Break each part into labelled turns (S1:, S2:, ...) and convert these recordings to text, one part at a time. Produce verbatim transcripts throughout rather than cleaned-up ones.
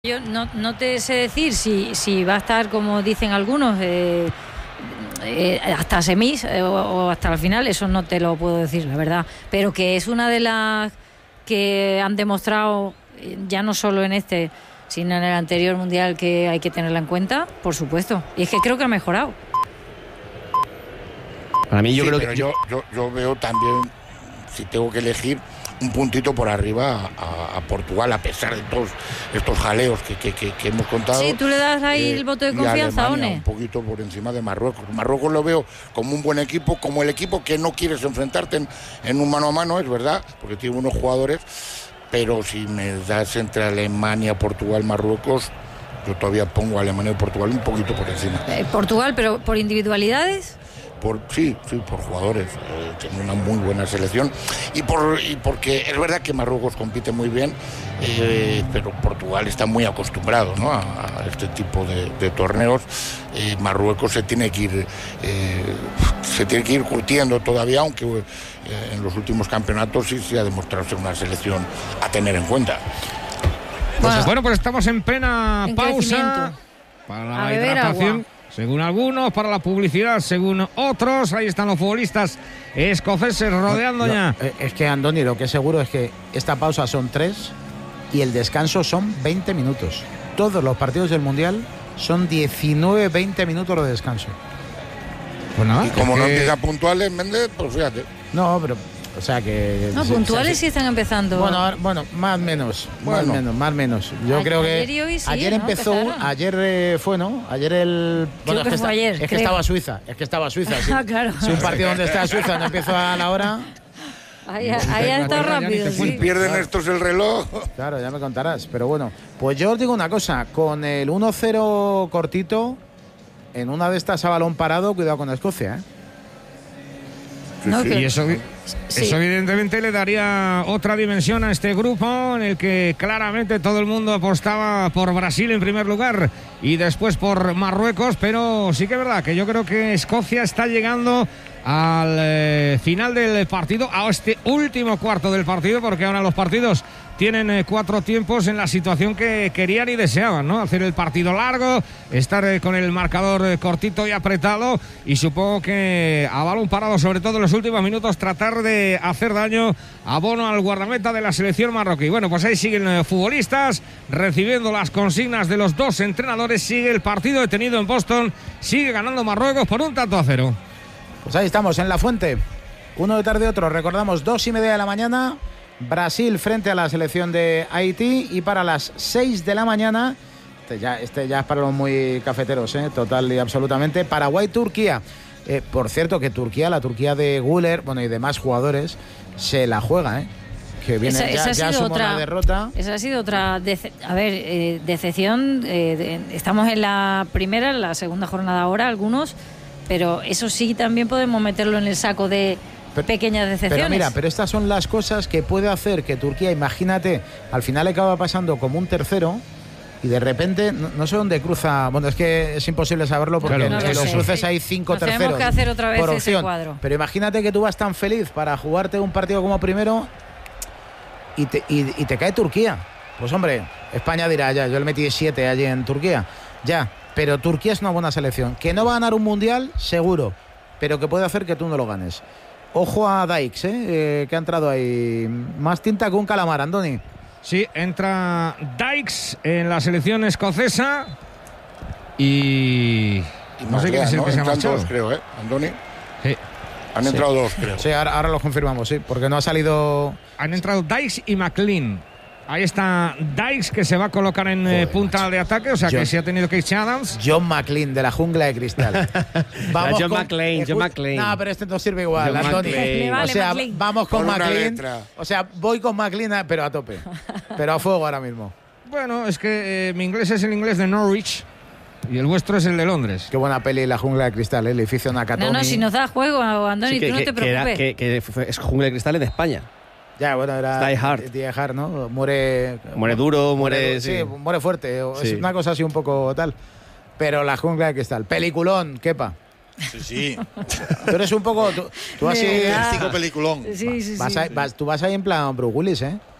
S1: Yo no, no te sé decir si, si va a estar, como dicen algunos, eh, eh, hasta semis eh, o, o hasta la final, eso no te lo puedo decir, la verdad. Pero que es una de las que han demostrado, ya no solo en este, sino en el anterior mundial, que hay que tenerla en cuenta, por supuesto. Y es que creo que ha mejorado.
S2: Para mí yo
S3: sí,
S2: creo
S3: pero
S2: que...
S3: Yo, yo, yo veo también, si tengo que elegir, un puntito por arriba a, a Portugal, a pesar de todos estos jaleos que, que, que, que hemos contado.
S1: Sí, tú le das ahí
S3: eh,
S1: el voto de
S3: y
S1: confianza,
S3: Alemania,
S1: One.
S3: un poquito por encima de Marruecos. Marruecos lo veo como un buen equipo, como el equipo que no quieres enfrentarte en, en un mano a mano, es verdad, porque tiene unos jugadores, pero si me das entre Alemania, Portugal, Marruecos, yo todavía pongo a Alemania y Portugal un poquito por encima.
S1: Eh, Portugal, pero por individualidades.
S3: Por, sí, sí, por jugadores, eh, tiene una muy buena selección y por y porque es verdad que Marruecos compite muy bien, eh, pero Portugal está muy acostumbrado, ¿no?, a, a este tipo de, de torneos. eh, Marruecos se tiene que ir eh, se tiene que ir curtiendo todavía, aunque eh, en los últimos campeonatos sí se ha demostrado ser una selección a tener en cuenta.
S4: Pues bueno, bueno pues estamos en plena
S1: en
S4: pausa para la
S1: a beber
S4: hidratación.
S1: agua.
S4: Según algunos, para la publicidad, según otros. Ahí están los futbolistas escoceses rodeando
S5: no,
S4: ya.
S5: No, es que, Andoni, lo que es seguro es que esta pausa son tres y el descanso son veinte minutos. Todos los partidos del Mundial son diecinueve veinte minutos de descanso.
S4: Pues nada,
S3: y como
S4: es
S3: no
S4: que...
S3: empieza puntuales, Méndez, pues fíjate.
S5: No, pero... O sea que...
S1: No,
S5: se,
S1: puntuales
S5: se,
S1: sí están empezando.
S5: Bueno, bueno, más menos,
S3: bueno.
S5: más menos, más menos. Yo
S1: A,
S5: creo que
S1: ayer, y hoy sí,
S5: ayer
S1: ¿no?
S5: empezó,
S1: Empezaron.
S5: ayer eh, fue, ¿no? Ayer el...
S1: Creo
S5: Bueno,
S1: que
S5: es que,
S1: fue
S5: está,
S1: ayer,
S5: es que
S1: creo.
S5: estaba Suiza, es que estaba Suiza. Sí.
S1: Ah, claro.
S5: Si un partido donde está Suiza no empieza a la hora...
S1: Ahí, ahí ha estado rápido,
S3: Si
S1: sí.
S3: pierden estos el reloj.
S5: Claro, ya me contarás. Pero bueno, pues yo os digo una cosa. Con el uno cero cortito, en una de estas a balón parado, cuidado con Escocia, ¿eh?
S1: No,
S3: Sí,
S1: que-
S4: Y eso,
S1: Sí.
S4: eso evidentemente le daría otra dimensión a este grupo, en el que claramente todo el mundo apostaba por Brasil en primer lugar y después por Marruecos, pero sí que es verdad que yo creo que Escocia está llegando al eh, final del partido, a este último cuarto del partido, porque ahora los partidos tienen eh, cuatro tiempos en la situación que querían y deseaban, ¿no? Hacer el partido largo, estar eh, con el marcador eh, cortito y apretado, y supongo que a balón parado, sobre todo en los últimos minutos, tratar de hacer daño a Bono, al guardameta de la selección marroquí. Bueno, pues ahí siguen eh, futbolistas recibiendo las consignas de los dos entrenadores. Sigue el partido detenido en Boston, sigue ganando Marruecos por un tanto a cero.
S5: Pues ahí estamos, en La Fuente. Uno detrás de otro. Recordamos, dos y media de la mañana, Brasil frente a la selección de Haití. Y para las seis de la mañana, este ya, este ya es para los muy cafeteros, ¿eh? Total y absolutamente, Paraguay-Turquía. Eh, por cierto, que Turquía, la Turquía de Güler, bueno, y demás jugadores, se la juega, ¿eh? Que viene
S1: Esa,
S5: ya,
S1: esa ha
S5: ya
S1: sido
S5: sumó
S1: otra
S5: una derrota.
S1: Esa ha sido otra dece- a ver, eh, decepción. Eh, de, estamos en la primera, en la segunda jornada ahora, algunos, pero eso sí también podemos meterlo en el saco de
S5: Pero-
S1: pequeñas decepciones.
S5: Pero mira, pero estas son las cosas que puede hacer que Turquía, imagínate, al final acaba pasando como un tercero y de repente, no, no sé dónde cruza, bueno, es que es imposible saberlo porque
S4: Claro,
S5: en,
S1: no
S5: en
S1: lo
S5: los
S1: sé.
S5: cruces hay cinco
S1: Nos
S5: terceros.
S1: tenemos que hacer otra vez
S5: por
S1: ese
S5: opción.
S1: cuadro.
S5: Pero imagínate que tú vas tan feliz para jugarte un partido como primero y te, y, y te cae Turquía. Pues hombre, España dirá, ya, yo le metí siete allí en Turquía. Ya, pero Turquía es una buena selección. Que no va a ganar un mundial, seguro, pero que puede hacer que tú no lo ganes. Ojo a Dykes, ¿eh? Eh, que ha entrado ahí. Más tinta que un calamar, Andoni.
S4: Sí, entra Dykes en la selección escocesa y...
S3: Y
S4: no sé quién es el
S3: ¿no?
S4: que se ha
S3: Entran
S4: marchado.
S3: dos, creo, ¿eh, Andoni?
S4: Sí.
S3: Han entrado dos, creo.
S5: Sí, ahora, ahora lo confirmamos, sí, porque no ha salido.
S4: Han entrado Dykes y McLean. Ahí está Dykes, que se va a colocar en eh,
S5: Joder,
S4: punta
S5: macho.
S4: de ataque, o sea
S5: John-
S4: que se ha tenido que irse Adams.
S5: John McLean de la jungla de cristal.
S2: John McClane, John
S5: Escu-
S2: McClane.
S5: No, pero este no sirve igual,
S2: John
S5: Andoni.
S2: McClane. Le
S5: O
S1: vale,
S5: sea,
S1: McClane.
S5: vamos con
S3: Con una
S5: McLean.
S3: letra.
S5: O sea, voy con McLean, pero a tope. Pero a fuego ahora mismo.
S4: Bueno, es que eh, mi inglés es el inglés de Norwich y el vuestro es el de Londres.
S5: Qué buena peli La jungla de cristal, ¿eh? El edificio Nakatomi.
S1: No, no, si nos da juego, Andoni,
S2: Sí, que,
S1: tú no
S2: que-
S1: te
S2: que era-
S1: preocupes.
S2: que- que fue- es Jungla de Cristal en España.
S5: Ya, bueno, era.
S2: Die Hard.
S5: Die Hard, ¿no? Muere.
S2: Muere duro, muere...
S5: Sí,
S2: sí.
S5: muere fuerte. o-
S2: Sí.
S5: Es una cosa así un poco tal. Pero La jungla de cristal. Peliculón, Kepa.
S6: Sí, sí.
S5: Tú eres un poco. Tú, tú así.
S1: De verdad.
S6: Místico peliculón.
S1: Sí, sí, sí.
S5: Vas ahí- vas- tú vas ahí en plan Bruce Willis, ¿eh?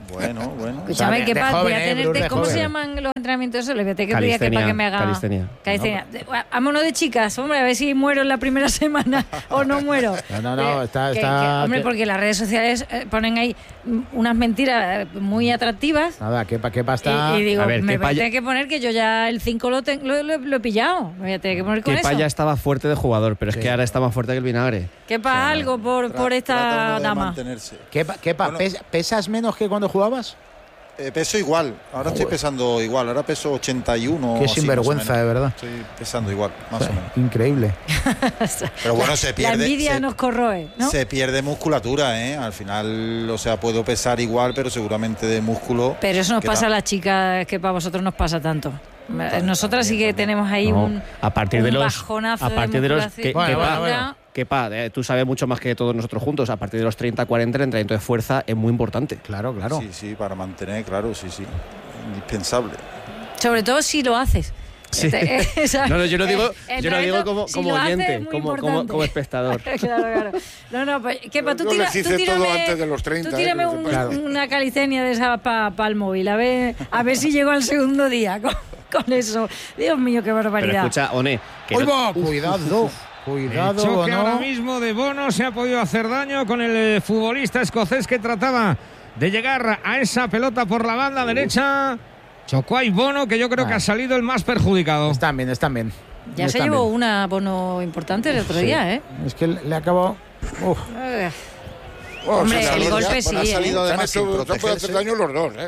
S6: Bueno, bueno.
S1: Escúchame,
S5: O sea,
S1: que
S5: de
S1: pa, voy
S5: joven,
S1: a
S5: eh,
S1: tenerte,
S5: Bruce, de
S1: ¿cómo se
S5: joven.
S1: llaman los entrenamientos esos? Le voy a tener que pedir a
S2: Calistenia,
S1: Kepa que me haga
S2: calistenia.
S1: calistenia. Vámonos de chicas, hombre, a ver si muero en la primera semana o no muero.
S5: No, no, no,
S1: Eh,
S5: está-
S1: que-
S5: está-
S1: que- hombre,
S5: que-
S1: porque las redes sociales eh, ponen ahí mm, unas mentiras eh, muy atractivas.
S5: Nada, Kepa, Kepa está...
S1: Y, y digo,
S2: A ver,
S1: me
S2: Kepa
S1: voy a
S2: ya-
S1: tener que poner que yo ya el cinco lo, ten- lo, lo- lo he pillado. Me voy a tener que poner con
S2: Kepa
S1: eso.
S2: ya estaba fuerte de jugador, pero es
S5: Sí.
S2: que ahora está más fuerte que el vinagre.
S1: Kepa algo por,
S6: Tra-
S1: por
S6: trata
S1: esta
S6: uno de
S1: dama.
S6: mantenerse.
S5: Kepa, Kepa,
S6: Bueno.
S5: ¿pes- ¿pesas menos que cuando jugabas?
S6: Eh, peso igual, ahora estoy pesando igual, ahora peso ochenta y uno.
S5: Qué
S6: así,
S5: sinvergüenza,
S6: más o menos.
S5: de verdad.
S6: Estoy pesando igual, más
S5: O sea,
S6: o menos.
S5: increíble.
S6: Pero bueno, se
S1: La
S6: pierde.
S1: envidia
S6: se,
S1: nos corroe, ¿no?
S6: se pierde musculatura, ¿eh? Al final, o sea, puedo pesar igual, pero seguramente de músculo.
S1: Pero eso nos
S6: que
S1: pasa
S6: ta-
S1: a las chicas, que para vosotros nos pasa tanto.
S6: También,
S1: Nosotras sí que
S6: también.
S1: tenemos ahí
S2: No,
S1: un,
S2: a partir
S1: un
S2: de los
S1: bajonazo
S2: a partir de, los
S1: musculación-
S2: que,
S5: Bueno,
S2: Kepa,
S5: bueno, bueno.
S2: Kepa, eh, tú sabes mucho más que todos nosotros juntos. A partir de los treinta, cuarenta, el entrenamiento de fuerza es muy importante.
S5: Claro, claro.
S6: Sí, sí, para mantener, claro, sí, sí. Indispensable.
S1: Sobre todo si lo haces.
S2: Sí.
S1: Este, eh, ¿sabes?
S2: No, no, yo lo digo,
S1: El
S2: yo lo digo
S1: entrenamiento,
S2: como,
S1: si
S2: como
S1: lo haces,
S2: oyente,
S1: es muy
S2: como, como,
S1: importante.
S2: como espectador.
S1: Claro, claro. No, no, pues, Kepa, tú,
S3: Yo
S1: tira,
S3: les hice
S1: tú tírame,
S3: todo antes de los treinta,
S1: tú
S3: eh,
S1: tírame
S3: que lo
S1: un-
S3: sepas.
S5: Claro.
S1: una calistenia de esa para el móvil, a ver, a ver si llego al segundo día con, con eso. Dios mío, qué
S2: Pero
S1: barbaridad.
S2: escucha, One, que
S5: ¡Uy,
S2: no-
S5: va! Cuidado,
S4: El
S5: cuidado,
S4: choque
S5: ¿no?
S4: ahora mismo de Bono se ha podido hacer daño con el eh, futbolista escocés que trataba de llegar a esa pelota por la banda derecha. Chocó ahí Bono, que yo creo
S5: Ah.
S4: que ha salido el más perjudicado.
S5: Están bien, están bien.
S1: Ya se
S5: Están
S1: llevó
S5: bien.
S1: una bono importante el otro
S5: Sí.
S1: día, ¿eh?
S5: Es que le acabó... Uf.
S1: Eh,
S3: Bueno,
S1: Hombre,
S3: se han
S1: el
S3: hecho-
S1: golpe
S3: se han
S1: sí, ¿eh?
S6: salido
S3: Se han
S6: además
S3: hecho-
S6: sin
S3: se han podido
S6: protegerse.
S3: hacer daño los dos, ¿eh?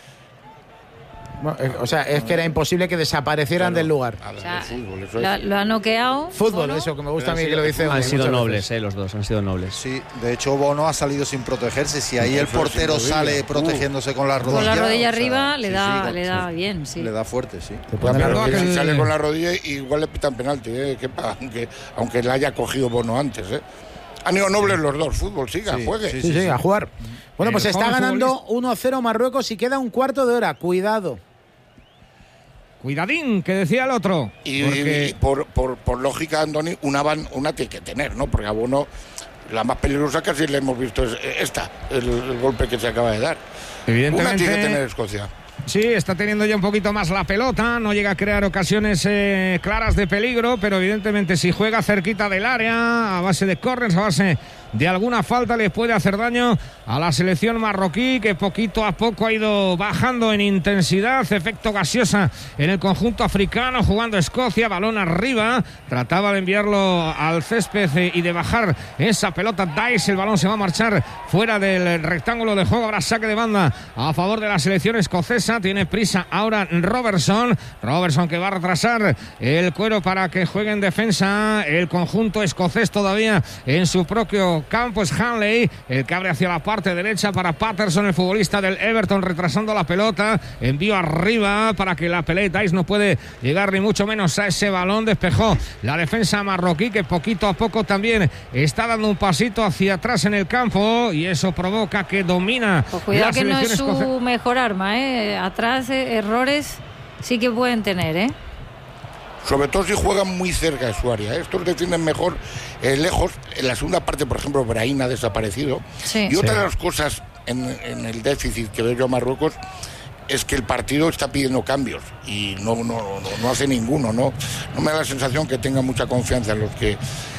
S5: Bueno, eh, o sea, es que era imposible que desaparecieran del lugar.
S3: A ver,
S1: o sea,
S3: el fútbol, eso es.
S1: lo, lo ha noqueado.
S5: Fútbol,
S1: Bono.
S5: eso, que me gusta a mí
S2: han
S5: que lo dice
S2: sido,
S5: Oni
S2: han sido
S5: muchas
S2: nobles,
S5: veces.
S2: eh, los dos, han sido nobles.
S6: Sí, de hecho Bono ha salido sin protegerse. Si ahí el
S3: Eso es
S6: portero
S3: increíble.
S6: sale
S3: Uh.
S6: protegiéndose con la rodilla.
S1: Con la rodilla
S6: o sea,
S1: arriba le
S6: sí,
S1: da,
S6: sí,
S1: le
S6: sí.
S1: da bien, sí.
S6: Le da fuerte, sí.
S5: Te pone la
S3: Claro,
S4: Perdón,
S3: que
S5: rodilla-
S3: si
S4: que-
S3: sale con la rodilla, igual le pitan penalti, ¿eh? Kepa, aunque, aunque la haya cogido Bono antes, ¿eh? Han ido nobles los dos, fútbol, siga,
S6: Sí,
S3: juegue.
S6: sí,
S5: Sí, sí, a jugar. Bueno,
S4: El
S5: pues está
S4: joven
S5: ganando
S4: futbolista.
S5: uno a cero Marruecos y queda un cuarto de hora. Cuidado.
S4: Cuidadín, que decía el otro.
S3: Y,
S4: porque
S3: y por, por, por lógica, Andoni, una, van, una tiene que tener, ¿no? Porque a Bono, la más peligrosa casi le hemos visto es esta, el, el golpe que se acaba de dar. Una
S4: evidentemente
S3: tiene que tener Escocia.
S4: sí, está teniendo ya un poquito más la pelota, no llega a crear ocasiones eh, claras de peligro, pero evidentemente si juega cerquita del área, a base de corners, a base de alguna falta, le puede hacer daño a la selección marroquí, que poquito a poco ha ido bajando en intensidad, efecto gaseosa en el conjunto africano, jugando Escocia, balón arriba, trataba de enviarlo al césped eh, y de bajar esa pelota Dice, el balón se va a marchar fuera del rectángulo de juego, habrá saque de banda a favor de la selección escocesa, tiene prisa ahora Robertson, Robertson que va a retrasar el cuero para que juegue en defensa el conjunto escocés todavía en su propio campo, es Hanley el que abre hacia la parte derecha para Patterson, el futbolista del Everton, retrasando la pelota, envío arriba para que la pelea Dice no puede llegar ni mucho menos a ese balón, despejó la defensa marroquí que poquito a poco también está dando un pasito hacia atrás en el campo y eso provoca que domina
S1: Pues cuidado
S4: la
S1: que no
S4: selección
S1: es su
S4: escocesa.
S1: mejor arma, ¿eh? Atrás eh, errores sí que pueden tener, ¿eh?
S3: Sobre todo si juegan muy cerca de su área, ¿eh? Estos defienden mejor eh, lejos. En la segunda parte, por ejemplo, Brahim ha desaparecido.
S1: Sí.
S3: Y otra
S2: Sí.
S3: de las cosas en, en el déficit que veo yo a Marruecos es que el partido está pidiendo cambios y no, no, no, no hace ninguno, ¿no? No me da la sensación que tenga mucha confianza en los que...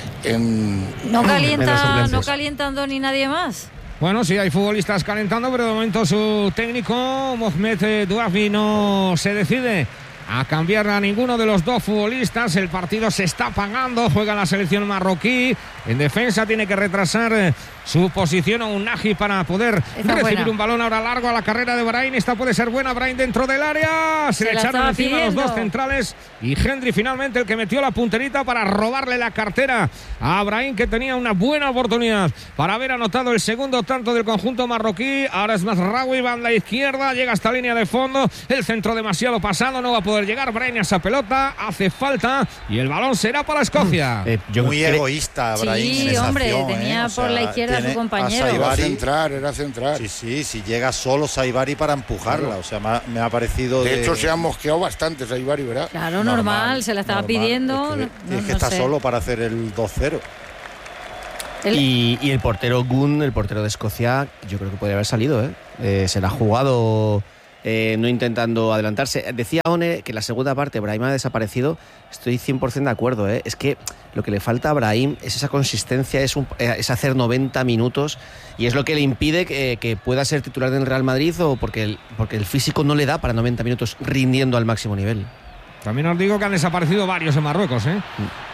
S3: En,
S1: No
S2: Menos
S1: calienta,
S2: suplentes.
S1: no calientan ni nadie más.
S4: Bueno, sí, hay futbolistas calentando, pero de momento su técnico, Mohamed eh, Douafi, no se decide a cambiar a ninguno de los dos futbolistas. El partido se está apagando, juega la selección marroquí. En defensa tiene que retrasar eh, su posición a un Nagy para poder
S1: Esta
S4: recibir
S1: buena.
S4: un balón ahora largo a la carrera de Brahim. Esta puede ser buena, Brahim dentro del área. Se,
S1: Se
S4: le
S1: la
S4: echaron
S1: estaba
S4: encima los
S1: pidiendo.
S4: dos centrales y Hendry finalmente el que metió la punterita para robarle la cartera a Brahim, que tenía una buena oportunidad para haber anotado el segundo tanto del conjunto marroquí. Ahora es más Rawi, va a la izquierda, llega hasta línea de fondo, el centro demasiado pasado, no va a poder llegar Brahim a esa pelota, hace falta y el balón será para Escocia.
S2: Eh, yo
S6: Muy
S2: cre-
S6: egoísta,
S1: Sí,
S6: Brahim. en esa
S1: hombre,
S6: acción,
S1: tenía
S6: ¿eh? O
S1: por la
S6: sea,
S1: izquierda a su
S6: tiene
S1: compañero.
S3: era
S6: Saibari.
S3: centrar, era centrar.
S6: Sí, sí, si llega solo Saibari para empujarla. O sea, me ha, me ha parecido.
S3: De hecho, se han mosqueado bastante Saibari, ¿verdad?
S1: Claro, normal, se la estaba
S6: normal.
S1: pidiendo.
S6: Es que,
S1: no-
S6: es que
S1: no
S6: está
S1: sé.
S6: solo para hacer el dos cero.
S1: El...
S2: Y, y el portero Gunn, el portero de Escocia, yo creo que podría haber salido, ¿eh? Eh, se la ha jugado eh, no intentando adelantarse. Decía One que la segunda parte Brahim ha desaparecido. Estoy cien por ciento de acuerdo, ¿eh? Es que lo que le falta a Brahim es esa consistencia, es, un, es hacer noventa minutos y es lo que le impide que, que pueda ser titular del Real Madrid o porque el, porque el físico no le da para noventa minutos rindiendo al máximo nivel.
S4: También os digo que han desaparecido varios en Marruecos, ¿eh?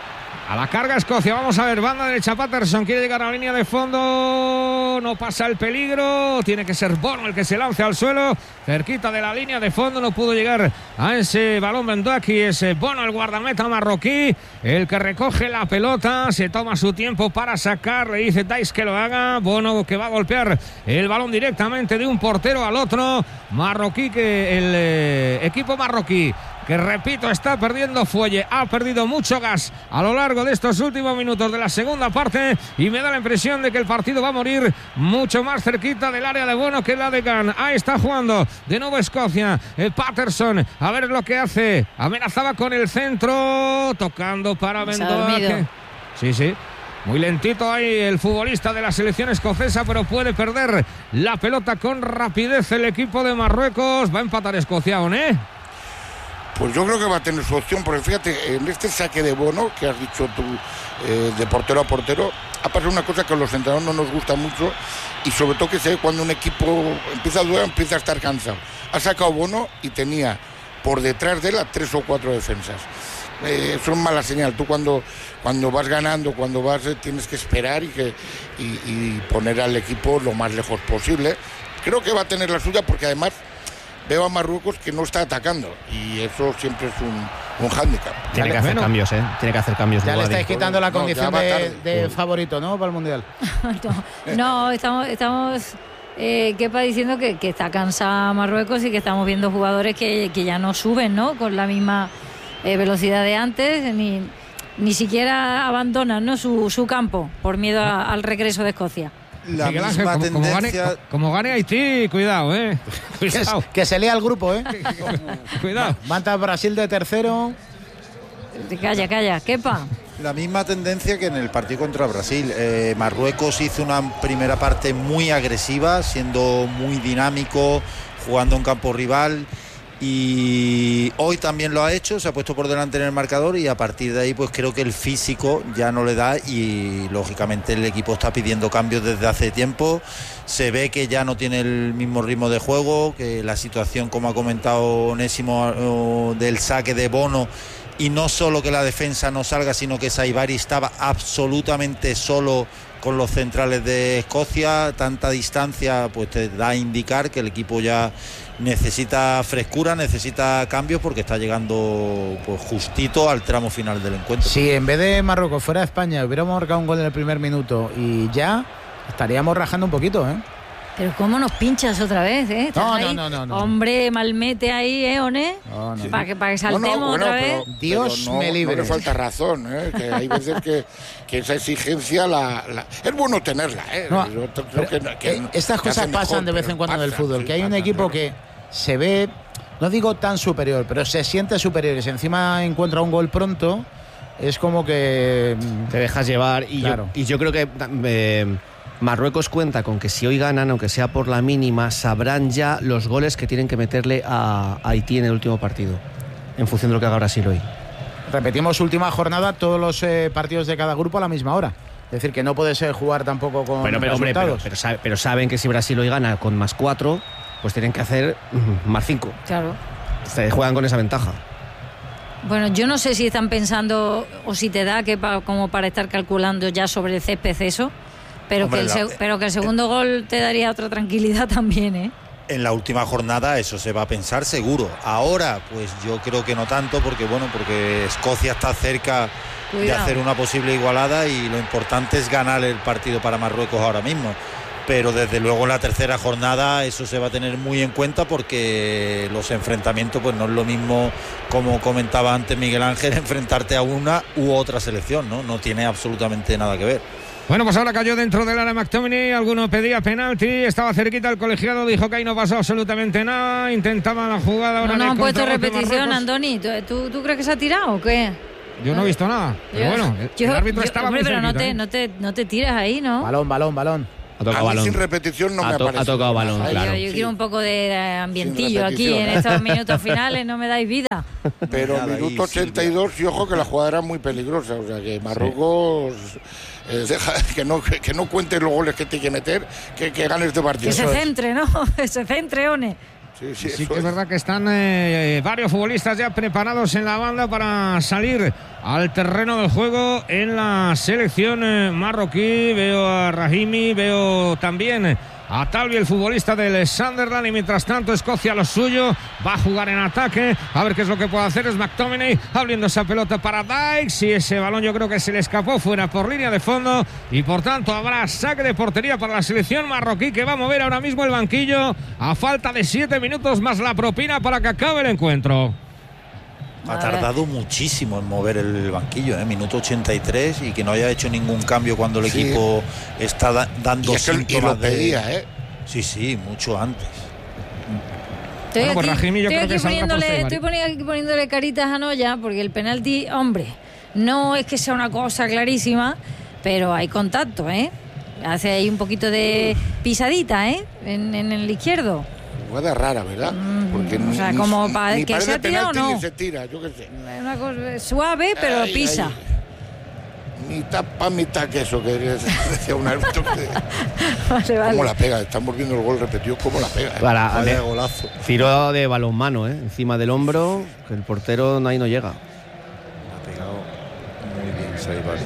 S4: A la carga Escocia, vamos a ver, banda derecha Patterson, quiere llegar a la línea de fondo, no pasa el peligro, tiene que ser Bono el que se lance al suelo, cerquita de la línea de fondo, no pudo llegar a ese balón Bendouaki, ese Bono el guardameta marroquí, el que recoge la pelota, se toma su tiempo para sacar, le dice Dice que lo haga, Bono que va a golpear el balón directamente de un portero al otro, marroquí, que el eh, equipo marroquí, que repito, está perdiendo fuelle, ha perdido mucho gas a lo largo de estos últimos minutos de la segunda parte y me da la impresión de que el partido va a morir mucho más cerquita del área de Bono que la de Gunn. Ahí está jugando de nuevo Escocia, eh, Patterson, a ver lo que hace, amenazaba con el centro, tocando para Bendouaki. Sí, sí. Muy lentito ahí el futbolista de la selección escocesa, pero puede perder la pelota con rapidez el equipo de Marruecos. Va a empatar Escocia, ¿eh?
S3: Pues yo creo que va a tener su opción, porque fíjate, en este saque de Bono, que has dicho tú, eh, de portero a portero, ha pasado una cosa que a los entrenadores no nos gusta mucho, y sobre todo que se ve cuando un equipo empieza a dudar, empieza a estar cansado. Ha sacado Bono y tenía por detrás de él a tres o cuatro defensas. Eh, eso es mala señal. Tú cuando, cuando vas ganando, cuando vas, eh, tienes que esperar y, que, y, y poner al equipo lo más lejos posible. Creo que va a tener la suya, porque además veo a Marruecos que no está atacando y eso siempre es un, un hándicap.
S2: Tiene que hacer bueno. cambios, ¿eh? Tiene que hacer cambios.
S5: Ya le estáis quitando la condición no, de, de favorito, ¿no? Para el Mundial.
S1: no, no, estamos... estamos... Eh, Kepa diciendo que, que está cansada Marruecos y que estamos viendo jugadores que, que ya no suben, ¿no? Con la misma eh, velocidad de antes, ni, ni siquiera abandonan, ¿no? su, su campo por miedo a, al regreso de Escocia.
S6: La Miguel Ángel, misma
S4: como,
S6: tendencia...
S4: como, gane, como gane Haití, cuidado, ¿eh? Cuidado.
S5: Que, que se lea el grupo, ¿eh?
S4: Cuidado.
S5: Manta Brasil de tercero.
S1: Calla, calla, Kepa.
S6: La misma tendencia que en el partido contra Brasil. Eh, Marruecos hizo una primera parte muy agresiva, siendo muy dinámico, jugando en campo rival, y hoy también lo ha hecho, se ha puesto por delante en el marcador y a partir de ahí pues creo que el físico ya no le da y lógicamente el equipo está pidiendo cambios desde hace tiempo. Se ve que ya no tiene el mismo ritmo de juego, que la situación, como ha comentado Onésimo, del saque de Bono, y no solo que la defensa no salga, sino que Saibari estaba absolutamente solo con los centrales de Escocia. Tanta distancia pues te da a indicar que el equipo ya necesita frescura, necesita cambios, porque está llegando pues justito al tramo final del encuentro.
S5: Si en vez de Marruecos fuera España hubiéramos marcado un gol en el primer minuto y ya estaríamos rajando un poquito, ¿eh?
S1: Pero cómo nos pinchas otra vez, ¿eh?
S5: No, no, no, no, no.
S1: Hombre, malmete ahí, ¿eh, One?
S5: No, no.
S1: Para que, para que saltemos no, no, bueno, otra vez.
S3: Pero,
S5: Dios
S3: pero no,
S5: me libre.
S3: No le falta razón, ¿eh? Que hay veces que, que esa exigencia la, la... es bueno tenerla, ¿eh?
S5: No,
S3: Yo creo que, que,
S5: estas
S3: que
S5: cosas pasan mejor, de vez en cuando en el fútbol, sí, que hay un equipo claro. que se ve, no digo tan superior, pero se siente superior y si encima encuentra un gol pronto, es como que
S2: te dejas llevar. Y, claro. yo, y yo creo que eh, Marruecos cuenta con que si hoy ganan, aunque sea por la mínima, sabrán ya los goles que tienen que meterle a Haití en el último partido, en función de lo que haga Brasil hoy.
S5: Repetimos última jornada, todos los eh, partidos de cada grupo a la misma hora. Es decir, que no puede ser jugar tampoco con
S2: pero, pero, hombre, pero, pero, sabe, pero saben que si Brasil hoy gana con más cuatro, pues tienen que hacer uh, más cinco.
S1: Claro.
S2: Se juegan con esa ventaja.
S1: Bueno, yo no sé si están pensando o si te da que pa, como para estar calculando ya sobre el césped eso, pero, Hombre, que, el la, pero que el segundo eh, gol te daría otra tranquilidad también, ¿eh?
S6: En la última jornada eso se va a pensar seguro. Ahora, pues yo creo que no tanto, porque bueno, porque Escocia está cerca Cuidado. de hacer una posible igualada y lo importante es ganar el partido para Marruecos ahora mismo. Pero desde luego en la tercera jornada eso se va a tener muy en cuenta, porque los enfrentamientos pues no es lo mismo, como comentaba antes Miguel Ángel, enfrentarte a una u otra selección, ¿no? No tiene absolutamente nada que ver.
S4: Bueno, pues ahora cayó dentro del área McTominay, alguno pedía penalti, estaba cerquita el colegiado, dijo que ahí no pasó absolutamente nada, intentaba la jugada. Ahora
S1: no nos han puesto repetición, Andoni, ¿Tú, ¿tú, ¿tú crees que se ha tirado o qué?
S4: Yo no he visto nada. Pero
S1: Yo-
S4: bueno,
S1: yo-
S4: el árbitro
S1: yo-
S4: estaba
S1: hombre,
S4: muy
S1: pero no
S4: cerquita,
S1: te,
S4: ¿eh?
S1: no, te, no te tiras ahí, ¿no?
S5: Balón, balón, balón.
S2: Ha tocado
S3: A mí
S2: balón.
S3: sin repetición no
S2: Ha
S3: me
S2: to-
S3: aparece.
S2: ha tocado balón,
S3: Ahí,
S2: claro.
S1: Yo, yo
S3: sí.
S1: quiero un poco de ambientillo aquí
S3: repetición,
S1: en
S3: ¿eh?
S1: estos minutos finales, no me dais vida.
S3: Pero
S6: Nada, ahí,
S3: minuto ochenta y dos y ojo que la jugada era muy peligrosa, o sea que Marruecos eh, deja que no que, que no cuentes los goles que tiene que meter, que, que gane este partido.
S1: Que se
S3: Eso es.
S1: centre, ¿no? Que se centre, One.
S3: Sí, sí,
S4: Sí
S3: eso
S4: que es
S3: es.
S4: verdad que están eh, varios futbolistas ya preparados en la banda para salir al terreno del juego en la selección eh, marroquí. Veo a Rahimi, veo también a Talvi, el futbolista del Sunderland, y mientras tanto Escocia lo suyo, va a jugar en ataque, a ver qué es lo que puede hacer. Es McTominay abriendo esa pelota para Dykes y ese balón yo creo que se le escapó fuera por línea de fondo y por tanto habrá saque de portería para la selección marroquí, que va a mover ahora mismo el banquillo a falta de siete minutos más la propina para que acabe el encuentro.
S6: Ha tardado muchísimo en mover el banquillo, ¿eh? Minuto ochenta y tres, y que no haya hecho ningún cambio cuando el
S3: Sí.
S6: equipo está da- dando
S3: Y es que él- y
S6: síntomas
S3: lo
S6: de-
S3: pedía, ¿eh?
S6: Sí, sí, mucho antes.
S1: Estoy
S4: Bueno, pues
S1: aquí,
S4: Rahimi yo
S1: estoy
S4: creo que
S1: aquí
S4: saldrá por
S1: poniéndole,
S4: Saibari.
S1: estoy poni- aquí poniéndole caritas a Noya, porque el penalti, hombre, no es que sea una cosa clarísima, pero hay contacto, ¿eh? Hace ahí un poquito de pisadita, ¿eh? En, en el izquierdo.
S3: Jugada rara, ¿verdad? Porque
S1: o sea, como pa-
S3: ni
S1: que
S3: parece
S1: se ha tirado,
S3: penalti
S1: no.
S3: ni se tira, yo qué sé.
S1: Es una cosa suave, pero
S3: Ay,
S1: pisa.
S3: ay. Mitad pa' mitad queso, que decía un árbitro. que-
S1: Vale, vale.
S3: ¿Cómo la pega? Estamos viendo el gol repetido, ¿cómo la pega? eh?
S2: Para,
S6: Vaya
S2: de-
S6: golazo.
S2: tiro de balonmano, ¿eh? Encima del hombro, que el portero ahí no llega.
S6: Ha pegado muy bien Saibari.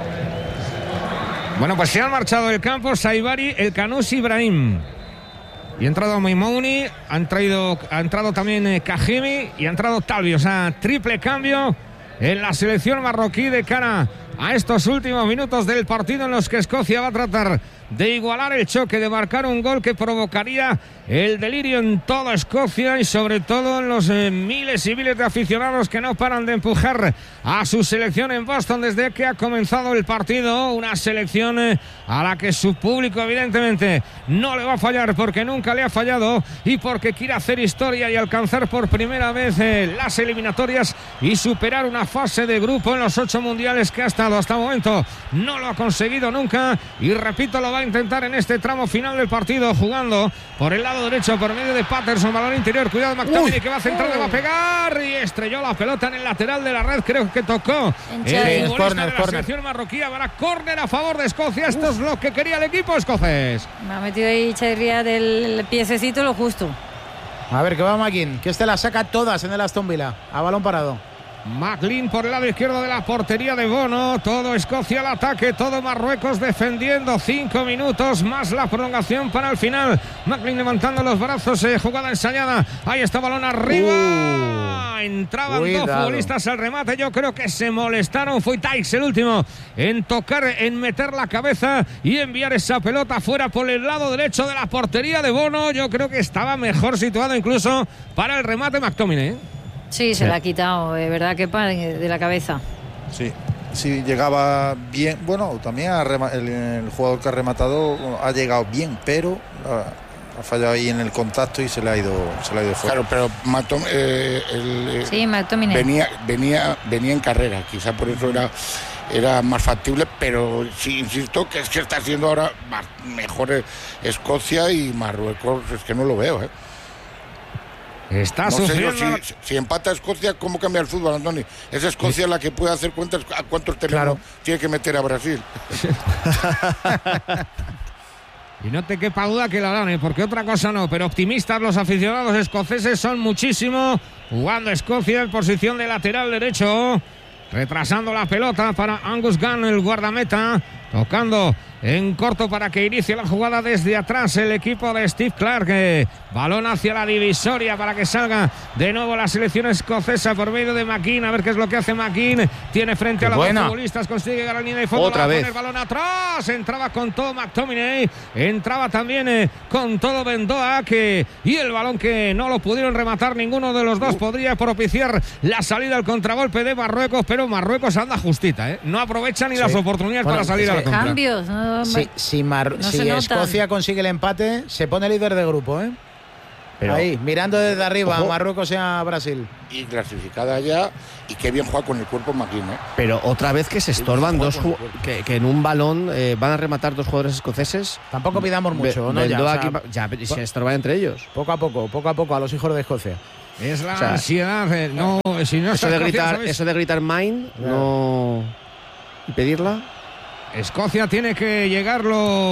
S4: Bueno, pues se han marchado del campo Saibari, el Canús, Ibrahim. Y ha entrado Maimouni, ha, entrado, ha entrado también eh, Kahimi y ha entrado Talvi. O sea, triple cambio en la selección marroquí de cara a estos últimos minutos del partido, en los que Escocia va a tratar de igualar el choque, de marcar un gol que provocaría el delirio en toda Escocia y sobre todo en los eh, miles y miles de aficionados que no paran de empujar a su selección en Boston desde que ha comenzado el partido. Una selección eh, a la que su público evidentemente no le va a fallar, porque nunca le ha fallado y porque quiere hacer historia y alcanzar por primera vez eh, las eliminatorias y superar una fase de grupo en los ocho mundiales que ha estado hasta el momento. No lo ha conseguido nunca y repito, lo va a intentar en este tramo final del partido, jugando por el lado derecho por medio de Patterson, balón interior, cuidado McTominay, que va a centrar, le va a pegar y estrelló la pelota en el lateral de la red, creo que tocó
S1: En
S4: el
S1: Chávez.
S4: futbolista
S5: Córner,
S4: de la
S5: córner.
S4: selección marroquí. Habrá córner a favor de Escocia. Esto es lo que quería el equipo escocés.
S1: Me ha metido ahí Chadria del piececito lo justo.
S5: A ver, que va Makin, que este la saca todas en el Aston Villa, a balón parado.
S4: McLean por el lado izquierdo de la portería de Bono. Todo Escocia al ataque, todo Marruecos defendiendo. Cinco minutos más la prolongación para el final. McLean levantando los brazos, eh, jugada ensayada. Ahí está, balón arriba.
S5: Uh,
S4: Entraban
S5: cuidado.
S4: dos futbolistas al remate. Yo creo que se molestaron. Fue Dykes el último en tocar, en meter la cabeza y enviar esa pelota fuera por el lado derecho de la portería de Bono. Yo creo que estaba mejor situado incluso para el remate McTominay, ¿eh?
S1: Sí, se la ha quitado, de verdad que pa- de la cabeza.
S6: Sí, sí, llegaba bien. Bueno, también ha rema- el, el jugador que ha rematado ha llegado bien, pero ha, ha fallado ahí en el contacto y se le ha ido, se le ha ido fuera.
S3: Claro, pero mató, eh, el, eh,
S1: Sí, McTominay.
S3: venía, venía, venía en carrera, quizá por eso era, era más factible, pero sí, insisto que es que está haciendo ahora más- mejor Escocia y Marruecos, es que no lo veo, ¿eh?
S4: Está
S3: No sé yo
S4: sufriendo.
S3: si, si empata Escocia, ¿cómo cambia el fútbol, Antoni? Es Escocia la que puede hacer cuentas a cuántos tenemos,
S5: Claro.
S3: tiene que meter a Brasil.
S4: Y no te quepa duda que la harán, ¿eh? Porque otra cosa no, pero optimistas los aficionados escoceses son muchísimo. Jugando Escocia en posición de lateral derecho, retrasando la pelota para Angus Gunn, el guardameta, tocando en corto para que inicie la jugada desde atrás el equipo de Steve Clarke. Eh, balón hacia la divisoria para que salga de nuevo la selección escocesa por medio de McKean. A ver qué es lo que hace McKean. Tiene frente a los dos
S5: buena.
S4: futbolistas, consigue llegar a la línea de fondo.
S2: Otra
S4: va a
S2: vez.
S4: poner balón atrás. Entraba con todo McTominay. Entraba también eh, con todo Bendoa. Que, y el balón que no lo pudieron rematar ninguno de los dos. Podría propiciar la salida al contragolpe de Marruecos. Pero Marruecos anda justita, ¿eh? No aprovecha ni
S5: Sí.
S4: las oportunidades
S5: Bueno,
S4: para salir a la
S5: sí.
S4: contra.
S1: Cambios. No,
S5: Si, si, Mar-
S1: no
S5: si
S1: se notan.
S5: Escocia consigue el empate, se pone líder de grupo, ¿eh?
S2: Pero,
S5: ahí, mirando desde arriba
S2: ojo,
S5: a Marruecos y a Brasil.
S3: Y clasificada ya, y qué bien juega con el cuerpo McKean, ¿eh?
S2: pero otra vez que se estorban dos ju- que, que en un balón eh, van a rematar dos jugadores escoceses.
S5: Tampoco pidamos mucho,
S2: Be-
S5: ¿no? Ya, o sea,
S2: aquí, ya, se estorban entre ellos.
S5: poco a poco, poco a poco, a los hijos de Escocia.
S4: Es la
S2: O sea,
S4: ansiedad. eh, no, si no
S2: Eso
S4: está
S2: de
S4: Escocia,
S2: gritar,
S4: ¿sabes?
S2: eso de gritar mine, no y pedirla.
S4: Escocia tiene que llegar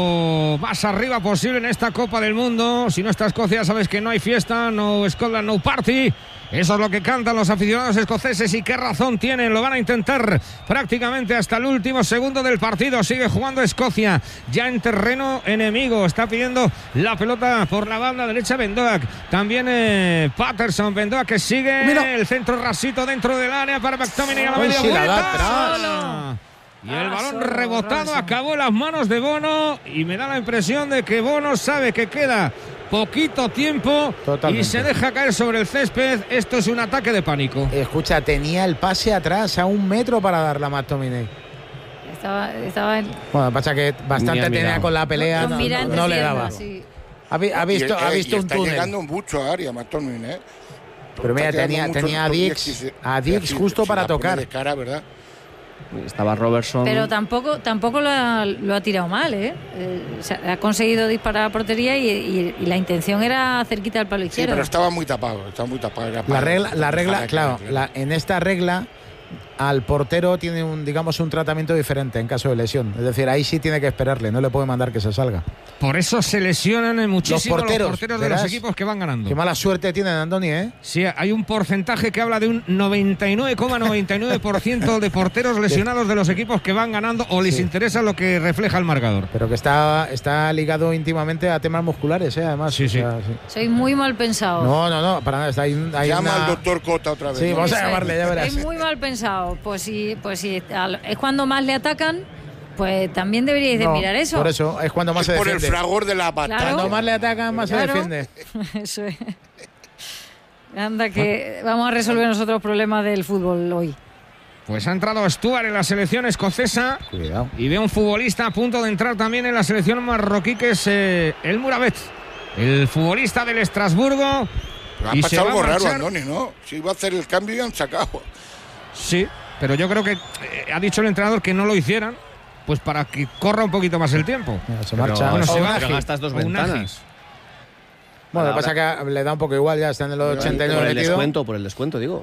S4: lo más arriba posible en esta Copa del Mundo. Si no está Escocia, sabes que no hay fiesta, no Scotland, no party. Eso es lo que cantan los aficionados escoceses y qué razón tienen. Lo van a intentar prácticamente hasta el último segundo del partido. Sigue jugando Escocia ya en terreno enemigo. Está pidiendo la pelota por la banda derecha Bendoak. También eh, Patterson. Bendoak que sigue.
S5: Mira.
S4: El centro rasito dentro del área para McTominay a la
S5: Uy,
S4: media
S5: sí, la da
S4: vuelta.
S5: atrás.
S1: Solo.
S4: Y el
S1: Ah,
S4: balón
S1: solo,
S4: rebotado
S1: Robinson.
S4: acabó en las manos de Bono y me da la impresión de que Bono sabe que queda poquito tiempo
S5: Totalmente.
S4: y se deja caer sobre el césped. Esto es un ataque de pánico.
S5: Escucha, tenía el pase atrás a un metro para darla a McTominay.
S1: Estaba, estaba en,
S5: Bueno, pasa que bastante
S2: Ni ha
S5: tenía
S2: mirado.
S5: con la pelea,
S1: con
S5: no,
S1: mira
S5: no-
S1: en
S5: no le
S1: tienda,
S5: daba.
S1: sí.
S5: Ha, vi- ha visto,
S3: Y,
S5: ha
S3: eh,
S5: visto
S3: y
S5: un
S3: está
S5: túnel.
S3: llegando mucho a área McTominay, ¿eh?
S5: Pero mira,
S3: Está
S5: tenía,
S3: llegando mucho,
S5: tenía a
S3: y
S5: Dix,
S3: si-
S5: a
S3: si-
S5: Dix
S3: si-
S5: justo
S3: si
S5: para
S3: la pone
S5: tocar.
S3: de cara, ¿verdad?
S2: Estaba Robertson.
S1: Pero tampoco, tampoco lo ha, lo ha tirado mal, ¿eh? Eh, o sea, ha conseguido disparar a portería y, y- y la intención era cerquita al palo
S3: Sí,
S1: izquierdo.
S3: pero estaba muy tapado, estaba muy tapado. Era
S5: La
S3: para-
S5: regla, la regla,
S3: para-
S5: claro,
S3: para-
S5: la- en esta regla al portero tiene un, digamos, un tratamiento diferente en caso de lesión. Es decir, ahí sí tiene que esperarle, no le puede mandar que se salga.
S4: Por eso se lesionan en muchísimo los
S5: porteros,
S4: porteros, de
S5: verás.
S4: los equipos que van ganando.
S5: Qué mala suerte tienen, Andoni, ¿eh?
S4: Sí, hay un porcentaje que habla de un noventa y nueve coma noventa y nueve por ciento de porteros lesionados de los equipos que van ganando o les
S5: Sí.
S4: interesa lo que refleja el marcador.
S5: Pero que está, está ligado íntimamente a temas musculares, ¿eh? Además.
S4: Sí,
S5: o
S4: sí.
S5: sea, sí.
S1: Soy muy mal pensado.
S5: No, no, no, para nada. Está ahí, hay
S3: Llama
S5: una-
S3: al doctor Cota otra vez.
S5: Sí,
S3: ¿no?
S5: vamos a
S1: Eso es.
S5: llamarle, ya verás.
S1: Es muy mal pensado. Pues sí, pues sí. al- Es cuando más le atacan, pues también deberíais de
S5: No,
S1: mirar eso.
S5: Por eso, es cuando más
S3: Es
S5: se
S3: por el
S5: defiende.
S3: fragor de la batalla.
S1: Claro.
S5: Cuando más le atacan, más
S1: Claro.
S5: se defiende.
S1: Eso es. Anda, que vamos a resolver nosotros los problemas del fútbol hoy.
S4: Pues ha entrado Stuart en la selección escocesa
S5: Cuidado.
S4: y ve un futbolista a punto de entrar también en la selección marroquí que es eh, el Murabet, el futbolista del Estrasburgo.
S3: Pero ha
S4: Y se
S3: pasado
S4: va a
S3: algo raro,
S4: marchar-
S3: Andoni, ¿no? Si iba a hacer el cambio y han sacado.
S4: Sí, pero yo creo que eh, ha dicho el entrenador que no lo hicieran, pues para que corra un poquito más el tiempo.
S5: Mira, se
S2: Pero-
S5: marcha.
S4: bueno, se
S5: Ounahi.
S4: va.
S2: Pero gastas dos
S4: Ounahi.
S2: ventanas.
S5: Bueno, lo que
S2: Ahora-
S5: pasa es que le da un poco igual, ya está en el ochenta y
S2: Por
S5: nueve
S2: el
S5: metido.
S2: descuento, por el descuento, digo.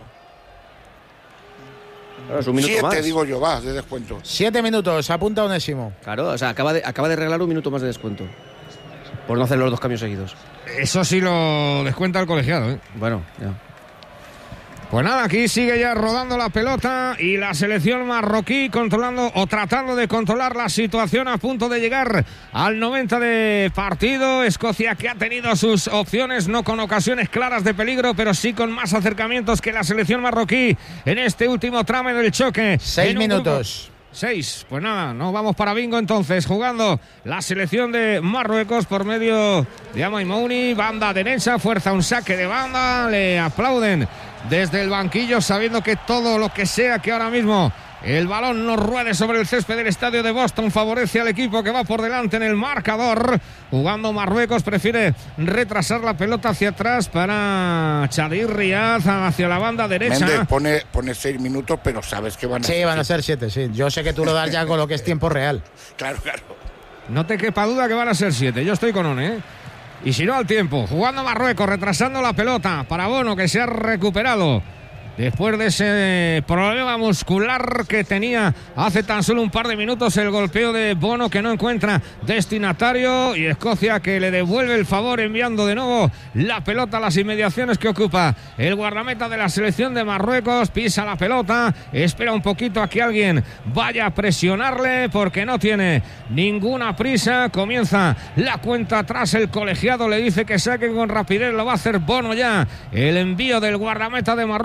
S2: Claro, es un minuto
S3: Siete,
S2: más.
S3: digo yo, va, de descuento.
S5: Siete minutos, apunta Onésimo.
S2: Claro, o sea, acaba de, acaba de regalar un minuto más de descuento. Por no hacer los dos cambios seguidos.
S4: Eso sí lo descuenta el colegiado, ¿eh?
S2: Bueno, ya.
S4: Pues nada, aquí sigue ya rodando la pelota y la selección marroquí controlando o tratando de controlar la situación a punto de llegar al noventa de partido. Escocia que ha tenido sus opciones, no con ocasiones claras de peligro, pero sí con más acercamientos que la selección marroquí en este último tramo del choque.
S5: Seis
S4: En un grupo-
S5: minutos.
S4: Seis, pues nada, no vamos para bingo entonces, jugando la selección de Marruecos por medio de Amai Mouni, banda derecha, fuerza un saque de banda, le aplauden desde el banquillo sabiendo que todo lo que sea que ahora mismo el balón no ruede sobre el césped del estadio de Boston favorece al equipo que va por delante en el marcador. Jugando Marruecos prefiere retrasar la pelota hacia atrás para Chadir Riaz hacia la banda derecha.
S3: Méndez pone, pone seis minutos, pero sabes que van a
S5: Sí, van a ser siete, sí. Yo sé que tú lo das ya con lo que es tiempo real.
S3: Claro, claro.
S4: No te quepa duda que van a ser siete. Yo estoy con One, ¿eh? Y si no, al tiempo. Jugando Marruecos, retrasando la pelota para Bono, que se ha recuperado después de ese problema muscular que tenía hace tan solo un par de minutos. El golpeo de Bono que no encuentra destinatario. Y Escocia que le devuelve el favor enviando de nuevo la pelota a las inmediaciones que ocupa el guardameta de la selección de Marruecos. Pisa la pelota, espera un poquito a que alguien vaya a presionarle porque no tiene ninguna prisa. Comienza la cuenta atrás, el colegiado le dice que saque con rapidez, lo va a hacer Bono ya. El envío del guardameta de Marruecos directo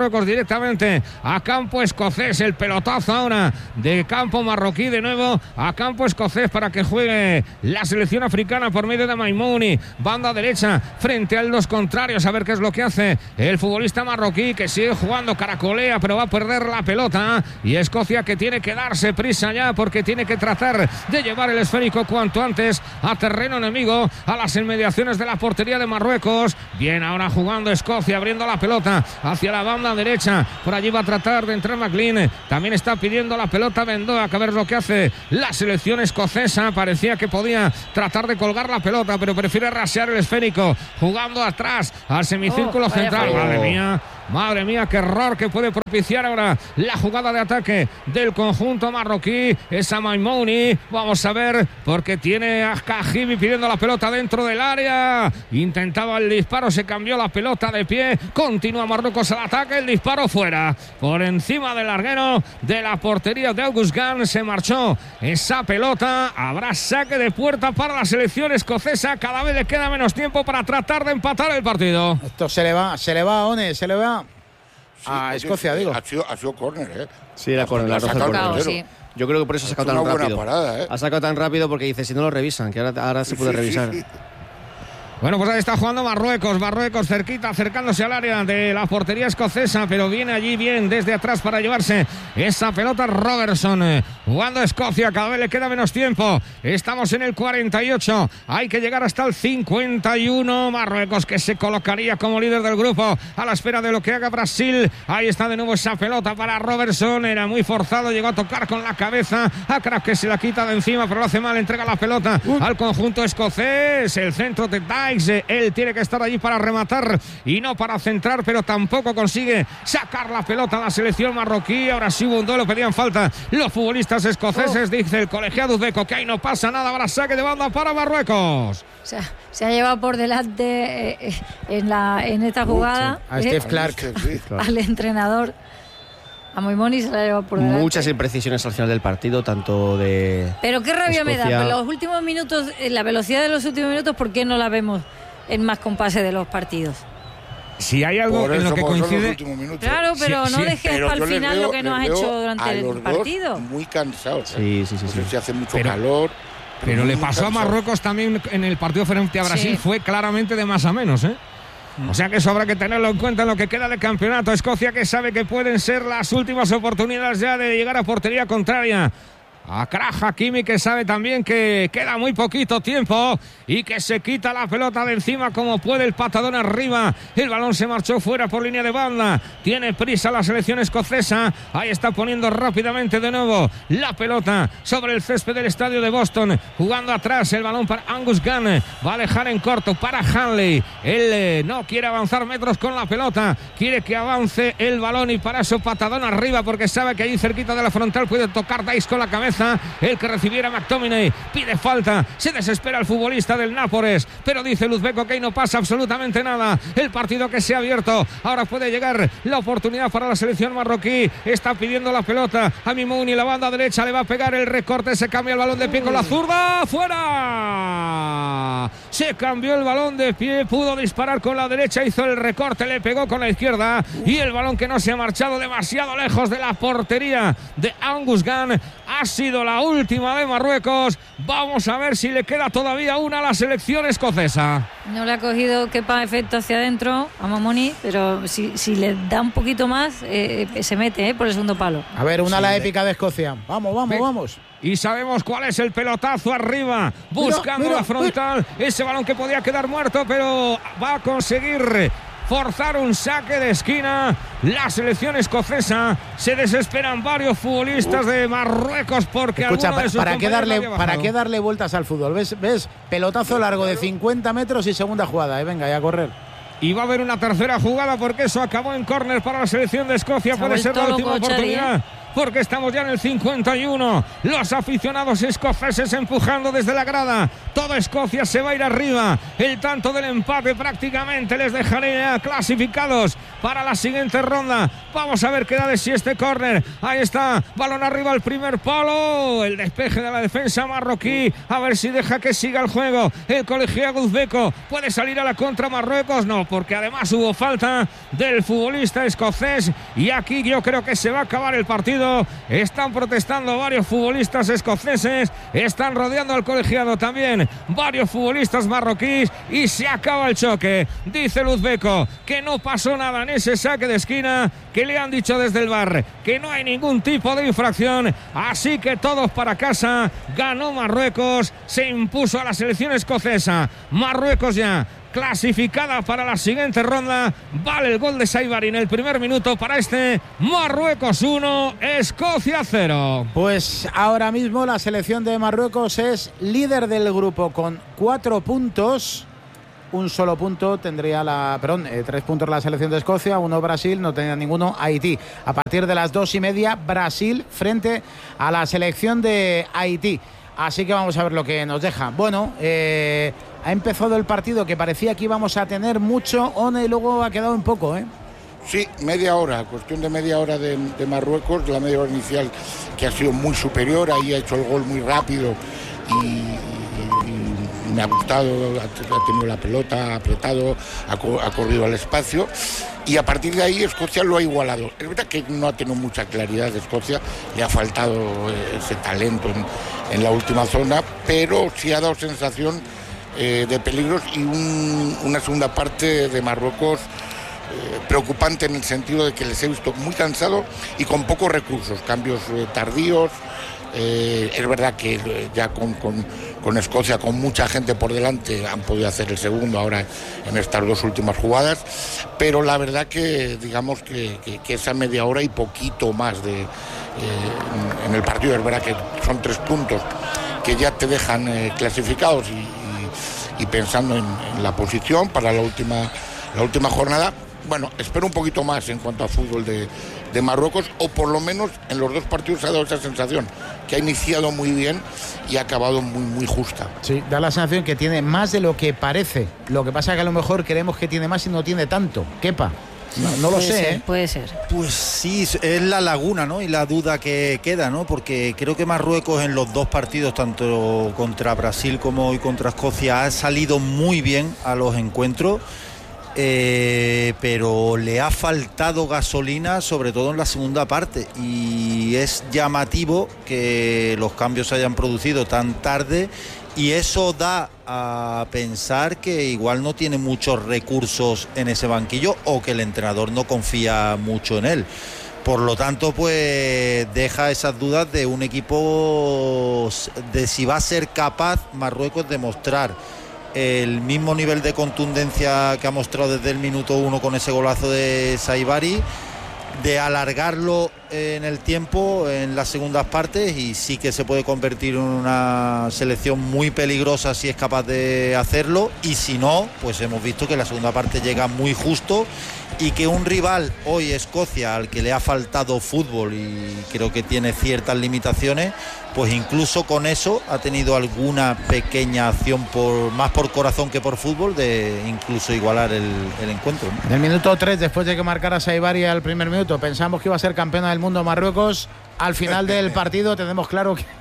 S4: directamente a campo escocés. El pelotazo ahora de campo marroquí de nuevo a campo escocés para que juegue la selección africana por medio de Maimouni. Banda derecha frente a los contrarios. A ver qué es lo que hace el futbolista marroquí, que sigue jugando, caracolea, pero va a perder la pelota. Y Escocia que tiene que darse prisa ya, porque tiene que tratar de llevar el esférico cuanto antes a terreno enemigo, a las inmediaciones de la portería de Marruecos. Bien, ahora jugando Escocia, abriendo la pelota hacia la banda derecha. Por allí va a tratar de entrar McLean. También está pidiendo la pelota Bendoa, que a ver lo que hace la selección escocesa. Parecía que podía tratar de colgar la pelota, pero prefiere rasear el esférico, jugando atrás al semicírculo oh, central. Madre mía. Madre mía, qué error que puede propiciar ahora la jugada de ataque del conjunto marroquí. Es a Maimouni. Vamos a ver, porque tiene a Kahimi pidiendo la pelota dentro del área. Intentaba el disparo, se cambió la pelota de pie. Continúa Marruecos al ataque. El disparo fuera, por encima del larguero de la portería de August Gunn. Se marchó esa pelota. Habrá saque de puerta para la selección escocesa. Cada vez le queda menos tiempo para tratar de empatar el partido.
S5: Esto se le va, se le va a One, se le va
S3: Sí,
S5: a Escocia,
S3: sí,
S5: digo.
S3: Ha sido, ha sido córner, ¿eh?
S2: Sí, era córner, la roja del sí. Yo creo que por eso ha sacado tan rápido.
S3: Parada, ¿eh?
S2: Ha sacado tan rápido porque dice, si no lo revisan, que ahora, ahora se puede sí, revisar. Sí, sí.
S4: Bueno, pues ahí está jugando Marruecos, Marruecos cerquita, acercándose al área de la portería escocesa, pero viene allí bien desde atrás para llevarse esa pelota Robertson. Jugando Escocia, cada vez le queda menos tiempo. Estamos en el cuarenta y ocho, hay que llegar hasta el cincuenta y uno. Marruecos, que se colocaría como líder del grupo a la espera de lo que haga Brasil. Ahí está de nuevo esa pelota para Robertson, era muy forzado, llegó a tocar con la cabeza a Kraft, que se la quita de encima, pero lo hace mal, entrega la pelota uh. al conjunto escocés. El centro de Dykes. Él tiene que estar allí para rematar y no para centrar, pero tampoco consigue sacar la pelota a la selección marroquí. Ahora sí hubo un duelo, pedían falta los futbolistas escoceses. Oh. Dice el colegiado uzbeco que ahí no pasa nada. Ahora saque de banda para Marruecos.
S1: O sea, se ha llevado por delante eh, en, la, en esta jugada
S5: a Steve eh, Clark,
S1: al entrenador. A Maimouni se la ha llevado por delante.
S2: Muchas imprecisiones al final del partido, tanto de...
S1: Pero qué rabia
S2: Escocia.
S1: me da. Pero los últimos minutos, la velocidad de los últimos minutos, ¿por qué no la vemos en más compases de los partidos?
S4: Si hay algo
S3: por
S4: en
S3: eso,
S4: lo que coincide...
S1: Claro, pero
S4: sí,
S1: no
S4: sí,
S1: dejes
S3: pero
S1: para el final
S3: veo,
S1: lo que no has hecho durante el partido.
S3: Muy cansados.
S2: Sí, sí, sí. sí.
S3: Se hace mucho
S4: pero,
S3: calor.
S4: Pero, pero le pasó cansado. a Marruecos también en el partido frente a Brasil. Sí. Fue claramente de más a menos, ¿eh? O sea que eso habrá que tenerlo en cuenta en lo que queda de campeonato. Escocia, que sabe que pueden ser las últimas oportunidades ya de llegar a portería contraria. A Kraf Hakimi, que sabe también que queda muy poquito tiempo y que se quita la pelota de encima como puede. El patadón arriba, el balón se marchó fuera por línea de banda. Tiene prisa la selección escocesa. Ahí está poniendo rápidamente de nuevo la pelota sobre el césped del estadio de Boston. Jugando atrás el balón para Angus Gunn. Va a dejar en corto para Hanley. Él eh, no quiere avanzar metros con la pelota, quiere que avance el balón y para eso patadón arriba, porque sabe que ahí cerquita de la frontal puede tocar Dykes con la cabeza. El que recibiera McTominay pide falta, se desespera el futbolista del Nápoles, pero dice el uzbeco que ahí no pasa absolutamente nada. El partido que se ha abierto, ahora puede llegar la oportunidad para la selección marroquí. Está pidiendo la pelota a Maimouni, la banda derecha, le va a pegar el recorte, se cambia el balón de pie con la zurda, fuera. Se cambió el balón de pie, pudo disparar con la derecha, hizo el recorte, le pegó con la izquierda y el balón que no se ha marchado demasiado lejos de la portería de Angus Gunn. Ha sido la última de Marruecos. Vamos a ver si le queda todavía una a la selección escocesa.
S1: No le ha cogido quepa efecto hacia adentro a Maimouni, pero si, si le da un poquito más, eh, se mete eh, por el segundo palo.
S5: A ver, una
S3: sí,
S5: la épica de Escocia. Vamos, vamos, vamos.
S4: Y sabemos cuál es el pelotazo arriba, buscando mira, mira, la frontal. Mira. Ese balón que podía quedar muerto, pero va a conseguir forzar un saque de esquina. La selección escocesa, se desesperan varios futbolistas de Marruecos porque
S5: escucha,
S4: alguno de sus
S5: para qué darle
S4: no
S5: para qué darle vueltas al fútbol. ¿Ves? ¿Ves? Pelotazo largo de cincuenta metros y segunda jugada, eh, venga, y a correr.
S4: Y va a haber una tercera jugada porque eso acabó en córner para la selección de Escocia. Puede ser la última oportunidad, porque estamos ya en el cincuenta y uno. Los aficionados escoceses empujando desde la grada. Toda Escocia se va a ir arriba. El tanto del empate prácticamente les dejaría clasificados para la siguiente ronda. Vamos a ver qué da de sí este córner. Ahí está, balón arriba al primer palo. El despeje de la defensa marroquí. A ver si deja que siga el juego. El colegiado uzbeco puede salir a la contra Marruecos. No, porque además hubo falta del futbolista escocés. Y aquí yo creo que se va a acabar el partido. Están protestando varios futbolistas escoceses. Están rodeando al colegiado también varios futbolistas marroquíes. Y se acaba el choque. Dice el uzbeco que no pasó nada en ese saque de esquina, que le han dicho desde el V A R que no hay ningún tipo de infracción, así que todos para casa. Ganó Marruecos, se impuso a la selección escocesa. Marruecos ya clasificada para la siguiente ronda. Vale el gol de Saibari en el primer minuto para este Marruecos uno, Escocia cero.
S5: Pues ahora mismo la selección de Marruecos es líder del grupo con cuatro puntos. Un solo punto tendría la, perdón, eh, tres puntos la selección de Escocia, uno Brasil, no tenía ninguno Haití. A partir de las dos y media, Brasil frente a la selección de Haití. Así que vamos a ver lo que nos deja. Bueno, eh, ha empezado el partido que parecía que íbamos a tener mucho, One, y luego ha quedado un poco, ¿eh?
S3: Sí, media hora, cuestión de media hora de, de Marruecos, la media hora inicial que ha sido muy superior, ahí ha hecho el gol muy rápido y... y me ha gustado, ha tenido la pelota, ha apretado, ha, co- ha corrido al espacio y a partir de ahí Escocia lo ha igualado. Es verdad que no ha tenido mucha claridad de Escocia, le ha faltado ese talento en, en la última zona, pero sí ha dado sensación eh, de peligros y un, una segunda parte de Marruecos eh, preocupante en el sentido de que les he visto muy cansados y con pocos recursos, cambios eh, tardíos. Eh, es verdad que eh, ya con, con, con Escocia, con mucha gente por delante, han podido hacer el segundo ahora en estas dos últimas jugadas, pero la verdad que digamos que, que, que esa media hora y poquito más de, eh, en, en el partido, es verdad que son tres puntos que ya te dejan eh, clasificados y, y, y pensando en, en la posición para la última, la última jornada. Bueno, espero un poquito más en cuanto a fútbol de, de Marruecos, o por lo menos en los dos partidos ha dado esa sensación, que ha iniciado muy bien y ha acabado muy, muy justa.
S5: Sí, da la sensación que tiene más de lo que parece. Lo que pasa es que a lo mejor creemos que tiene más y no tiene tanto. Kepa, no, no lo
S1: Puede
S5: sé,
S1: ser,
S5: ¿eh?
S1: Puede ser.
S6: Pues sí, es la laguna, ¿no? Y la duda que queda, ¿no? Porque creo que Marruecos en los dos partidos, tanto contra Brasil como hoy contra Escocia, ha salido muy bien a los encuentros. Eh, pero le ha faltado gasolina, sobre todo en la segunda parte, y es llamativo que los cambios se hayan producido tan tarde, y eso da a pensar que igual no tiene muchos recursos en ese banquillo, o que el entrenador no confía mucho en él. Por lo tanto, pues deja esas dudas de un equipo, de si va a ser capaz Marruecos de mostrar el mismo nivel de contundencia que ha mostrado desde el minuto uno con ese golazo de Saibari, de alargarlo en el tiempo en las segundas partes, y sí que se puede convertir en una selección muy peligrosa si es capaz de hacerlo, y si no, pues hemos visto que la segunda parte llega muy justo, y que un rival, hoy Escocia, al que le ha faltado fútbol y creo que tiene ciertas limitaciones, pues incluso con eso ha tenido alguna pequeña acción, por más por corazón que por fútbol, de incluso igualar el, el encuentro, ¿no?
S5: En el minuto tres, después de que marcara Saibari al primer minuto, pensamos que iba a ser campeona del mundo Marruecos. Al final del partido tenemos claro que,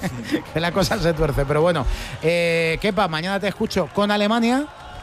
S5: que la cosa se tuerce. Pero bueno, eh, Kepa, mañana te escucho con Alemania.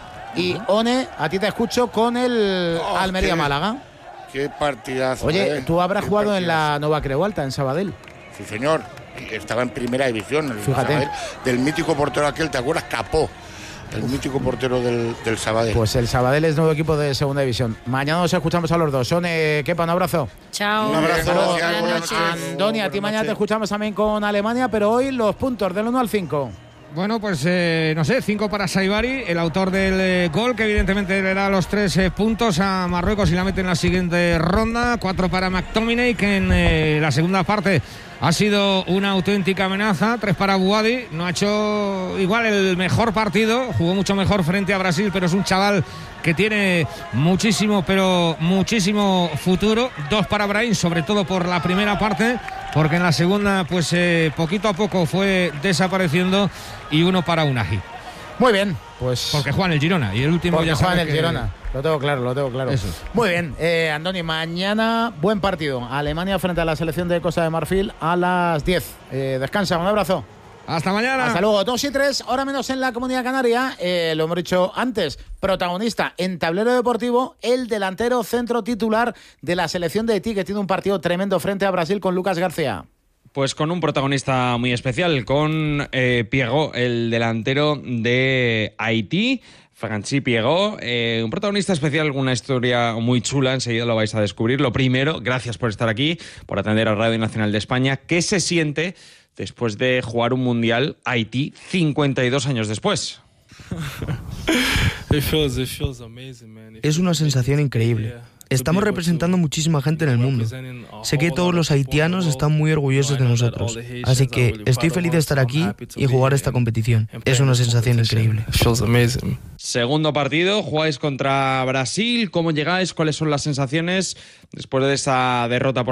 S5: Y One, a ti te escucho con el oh, Almería qué, Málaga.
S3: Qué partidazo.
S5: Oye,
S3: eh,
S5: tú habrás jugado
S3: partidazo.
S5: En la Nova Creu Alta, en Sabadell.
S3: Sí, señor. Estaba en primera división. El
S5: Fíjate.
S3: Sabadell, del mítico portero aquel, ¿te acuerdas? Capó. El Uf. mítico portero del, del Sabadell.
S5: Pues el Sabadell es nuevo equipo de segunda división. Mañana nos escuchamos a los dos. Son, eh, Kepa, un abrazo.
S1: Chao.
S3: Un abrazo.
S1: Buenas noches.
S5: Andoni, a ti mañana te escuchamos también con Alemania, pero hoy los puntos del uno al cinco.
S4: Bueno, pues eh, no sé, cinco para Saibari, el autor del eh, gol, que evidentemente le da los tres eh, puntos a Marruecos y la mete en la siguiente ronda. Cuatro para McTominay, que en eh, la segunda parte ha sido una auténtica amenaza. Tres para Bouhaddi, no ha hecho igual el mejor partido, jugó mucho mejor frente a Brasil, pero es un chaval que tiene muchísimo, pero muchísimo futuro. Dos para Brahim, sobre todo por la primera parte, porque en la segunda, pues eh, poquito a poco fue desapareciendo. Y uno para Unai.
S5: Muy bien, pues...
S4: Porque juegan el Girona y el último
S5: Porque
S4: ya
S5: juegan
S4: sabe
S5: el
S4: que...
S5: Girona. Lo tengo claro, lo tengo claro.
S4: Eso.
S5: Muy bien, eh, Andoni, mañana buen partido. Alemania frente a la selección de Costa de Marfil a las diez. Eh, descansa, un abrazo.
S4: Hasta mañana.
S5: Hasta luego. dos y tres, hora menos en la Comunidad Canaria. Eh, lo hemos dicho antes, protagonista en tablero deportivo, el delantero centro titular de la selección de Haití, que tiene un partido tremendo frente a Brasil con Lucas García.
S7: Pues con un protagonista muy especial, con eh, Pierrot, el delantero de Haití. Francis Pierrot, eh, un protagonista especial, una historia muy chula, enseguida lo vais a descubrir. Lo primero, gracias por estar aquí, por atender a Radio Nacional de España. ¿Qué se siente después de jugar un Mundial Haití cincuenta y dos años después?
S8: Es una sensación increíble. Estamos representando muchísima gente en el mundo. Sé que todos los haitianos están muy orgullosos de nosotros. Así que estoy feliz de estar aquí y jugar esta competición. Es una sensación increíble.
S7: Segundo partido, jugáis contra Brasil. ¿Cómo llegáis? ¿Cuáles son las sensaciones después de esa derrota por